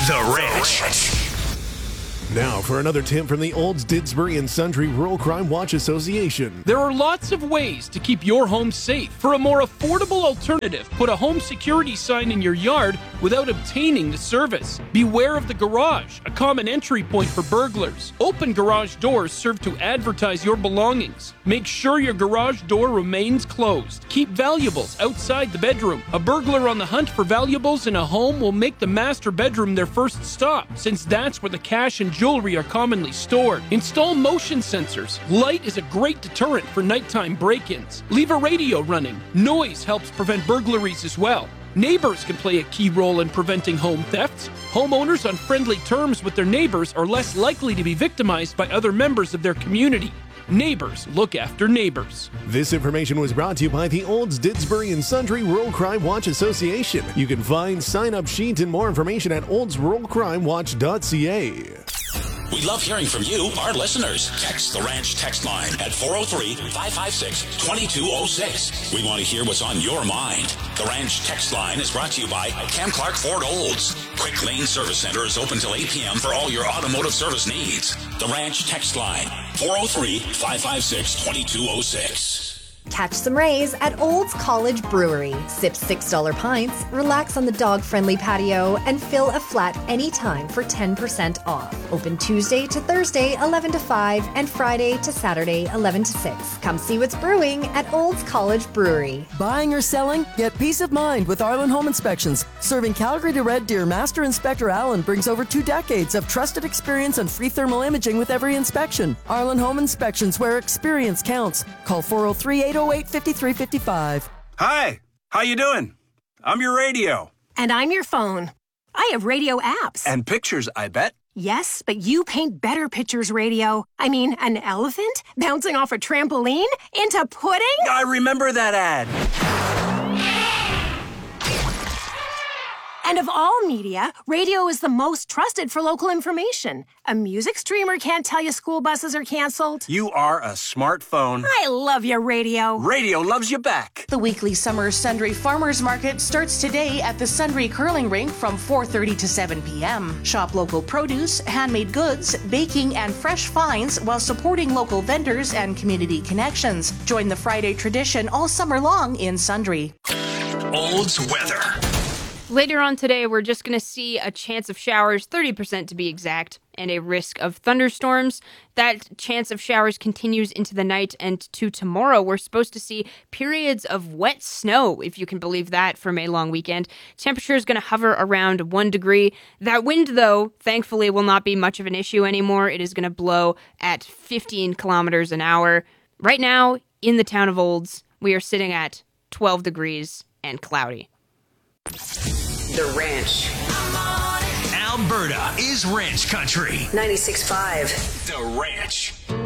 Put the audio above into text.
The Ranch. Now for another tip from the Olds, Didsbury and Sundry Rural Crime Watch Association. There are lots of ways to keep your home safe. For a more affordable alternative, put a home security sign in your yard without obtaining the service. Beware of the garage, a common entry point for burglars. Open garage doors serve to advertise your belongings. Make sure your garage door remains closed. Keep valuables outside the bedroom. A burglar on the hunt for valuables in a home will make the master bedroom their first stop, since that's where the cash and jewelry are commonly stored. Install motion sensors. Light is a great deterrent for nighttime break-ins. Leave a radio running. Noise helps prevent burglaries as well. Neighbors can play a key role in preventing home thefts. Homeowners on friendly terms with their neighbors are less likely to be victimized by other members of their community. Neighbors look after neighbors. This information was brought to you by the Olds, Didsbury and Sundry Rural Crime Watch Association. You can find sign-up sheets and more information at oldsruralcrimewatch.ca. We love hearing from you, our listeners. Text the Ranch text line at 403-556-2206. We want to hear what's on your mind. The Ranch text line is brought to you by Cam Clark Ford Olds. Quick Lane Service Center is open till 8 p.m. for all your automotive service needs. The Ranch text line, 403-556-2206. Catch some rays at Olds College Brewery. Sip $6 pints, relax on the dog-friendly patio, and fill a flat anytime for 10% off. Open Tuesday to Thursday, 11 to 5, and Friday to Saturday, 11 to 6. Come see what's brewing at Olds College Brewery. Buying or selling? Get peace of mind with Arlen Home Inspections. Serving Calgary to Red Deer, Master Inspector Allen brings over 2 decades of trusted experience and free thermal imaging with every inspection. Arlen Home Inspections, where experience counts. Call 403-808-5355. Hi, how you doing? I'm your radio. And I'm your phone. I have radio apps. And pictures, I bet. Yes, but you paint better pictures, radio. I mean, an elephant bouncing off a trampoline into pudding? I remember that ad. And of all media, radio is the most trusted for local information. A music streamer can't tell you school buses are canceled. You are a smartphone. I love your radio. Radio loves you back. The weekly summer Sundry Farmers Market starts today at the Sundry Curling Rink from 4:30 to 7 p.m. Shop local produce, handmade goods, baking, and fresh finds while supporting local vendors and community connections. Join the Friday tradition all summer long in Sundry. Olds weather. Later on today, we're just going to see a chance of showers, 30% to be exact, and a risk of thunderstorms. That chance of showers continues into the night, and to tomorrow, we're supposed to see periods of wet snow, if you can believe that, for May long weekend. Temperature is going to hover around 1 degree. That wind, though, thankfully will not be much of an issue anymore. It is going to blow at 15 kilometers an hour. Right now, in the town of Olds, we are sitting at 12 degrees and cloudy. The Ranch. Alberta is ranch country. 96.5. The Ranch.